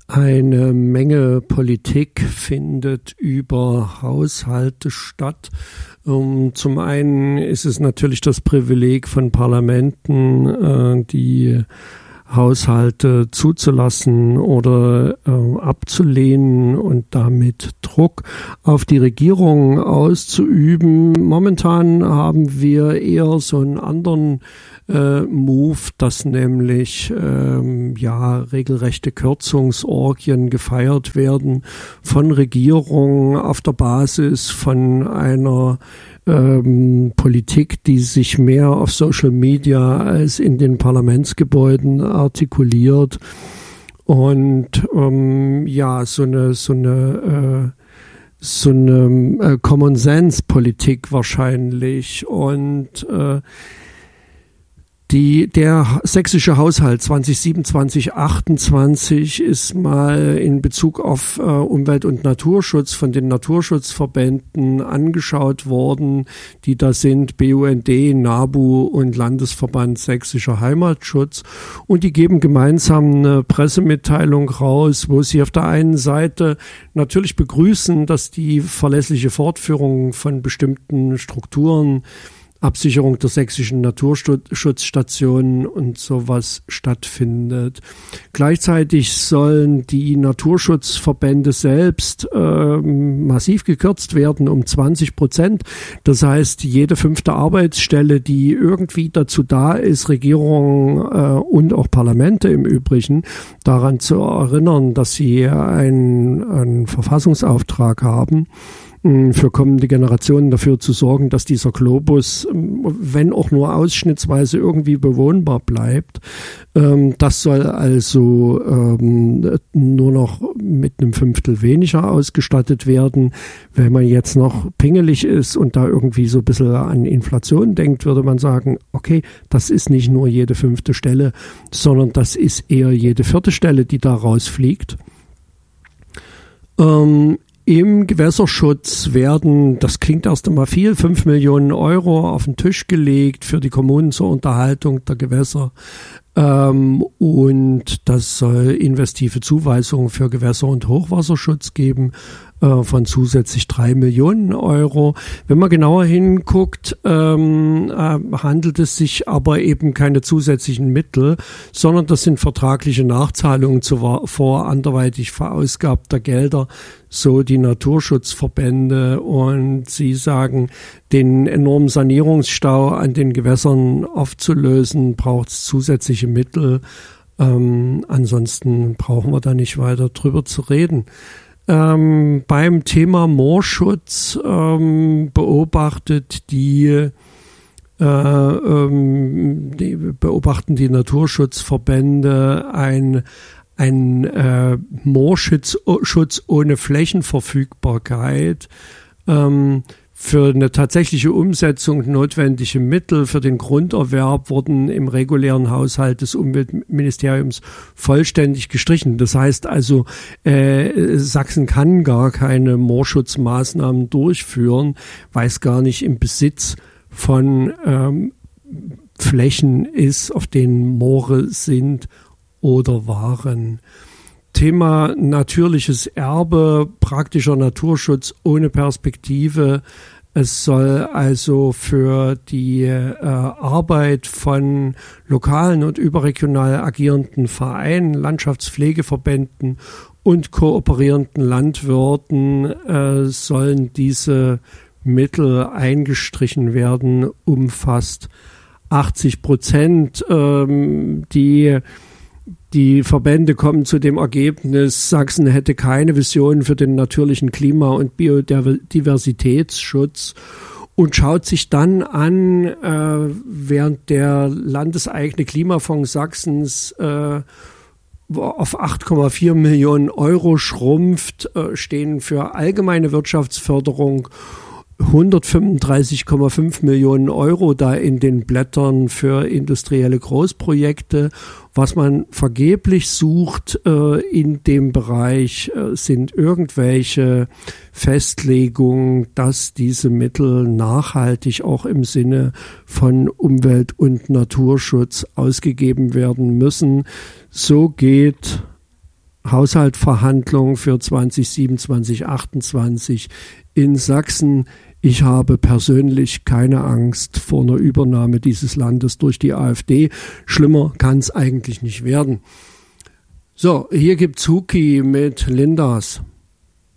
Eine Menge Politik findet über Haushalte statt. Zum einen ist es natürlich das Privileg von Parlamenten, die Haushalte zuzulassen oder abzulehnen und damit Druck auf die Regierung auszuüben. Momentan haben wir eher so einen anderen Move, dass nämlich regelrechte Kürzungsorgien gefeiert werden von Regierungen auf der Basis von einer Politik, die sich mehr auf Social Media als in den Parlamentsgebäuden artikuliert und so eine Common Sense Politik wahrscheinlich und der sächsische Haushalt 2027/28 ist mal in Bezug auf Umwelt- und Naturschutz von den Naturschutzverbänden angeschaut worden, die da sind BUND, NABU und Landesverband Sächsischer Heimatschutz. Und die geben gemeinsam eine Pressemitteilung raus, wo sie auf der einen Seite natürlich begrüßen, dass die verlässliche Fortführung von bestimmten Strukturen, Absicherung der sächsischen Naturschutzstationen und sowas stattfindet. Gleichzeitig sollen die Naturschutzverbände selbst massiv gekürzt werden um 20%. Das heißt, jede 5. Arbeitsstelle, die irgendwie dazu da ist, Regierungen und auch Parlamente im Übrigen daran zu erinnern, dass sie einen Verfassungsauftrag haben, für kommende Generationen dafür zu sorgen, dass dieser Globus, wenn auch nur ausschnittsweise, irgendwie bewohnbar bleibt. Das soll also nur noch mit einem 1/5 weniger ausgestattet werden. Wenn man jetzt noch pingelig ist und da irgendwie so ein bisschen an Inflation denkt, würde man sagen, okay, das ist nicht nur jede 5. Stelle, sondern das ist eher jede 4. Stelle, die da rausfliegt. Im Gewässerschutz werden, das klingt erst einmal viel, 5 Millionen Euro auf den Tisch gelegt für die Kommunen zur Unterhaltung der Gewässer. Und das soll investive Zuweisungen für Gewässer- und Hochwasserschutz geben von zusätzlich 3 Millionen Euro. Wenn man genauer hinguckt, handelt es sich aber eben keine zusätzlichen Mittel, sondern das sind vertragliche Nachzahlungen vor anderweitig verausgabter Gelder, so die Naturschutzverbände. Und sie sagen, den enormen Sanierungsstau an den Gewässern aufzulösen, braucht es zusätzliche Mittel. Ansonsten brauchen wir da nicht weiter drüber zu reden. Beim Thema Moorschutz beobachten die Naturschutzverbände ein Moorschutz ohne Flächenverfügbarkeit. Für eine tatsächliche Umsetzung notwendige Mittel für den Grunderwerb wurden im regulären Haushalt des Umweltministeriums vollständig gestrichen. Das heißt also, Sachsen kann gar keine Moorschutzmaßnahmen durchführen, weil es gar nicht im Besitz von Flächen ist, auf denen Moore sind oder waren. Thema natürliches Erbe, praktischer Naturschutz ohne Perspektive. Es soll also für die Arbeit von lokalen und überregional agierenden Vereinen, Landschaftspflegeverbänden und kooperierenden Landwirten sollen diese Mittel eingestrichen werden, fast 80%. Die Verbände kommen zu dem Ergebnis, Sachsen hätte keine Vision für den natürlichen Klima- und Biodiversitätsschutz und schaut sich dann an, während der landeseigene Klimafonds Sachsens auf 8,4 Millionen Euro schrumpft, stehen für allgemeine Wirtschaftsförderung 135,5 Millionen Euro da in den Blättern für industrielle Großprojekte. Was man vergeblich sucht in dem Bereich sind irgendwelche Festlegungen, dass diese Mittel nachhaltig auch im Sinne von Umwelt- und Naturschutz ausgegeben werden müssen. So geht Haushaltsverhandlungen für 2027, 2028 in Sachsen. Ich habe persönlich keine Angst vor einer Übernahme dieses Landes durch die AfD. Schlimmer kann es eigentlich nicht werden. So, hier gibt's Huki mit Lindas.